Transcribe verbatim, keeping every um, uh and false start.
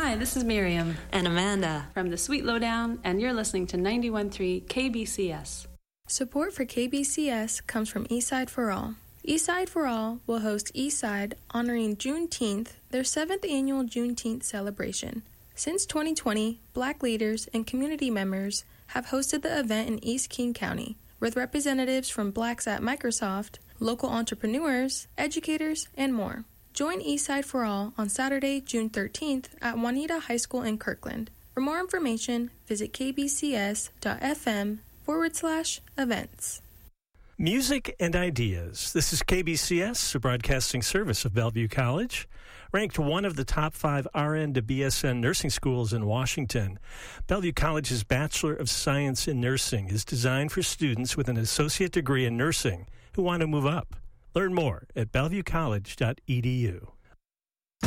Hi, this is Miriam. And Amanda. From the Sweet Lowdown, and you're listening to ninety-one point three K B C S. Support for K B C S comes from Eastside for All. Eastside for All will host Eastside honoring Juneteenth, their seventh annual Juneteenth celebration. Since twenty twenty, Black leaders and community members have hosted the event in East King County, with representatives from Blacks at Microsoft, local entrepreneurs, educators, and more. Join Eastside for All on Saturday, June thirteenth at Juanita High School in Kirkland. For more information, visit kbcs.fm forward slash events. Music and Ideas. This is K B C S, a broadcasting service of Bellevue College. Ranked one of the top five R N to B S N nursing schools in Washington, Bellevue College's Bachelor of Science in Nursing is designed for students with an associate degree in nursing who want to move up. Learn more at bellevue college dot e d u.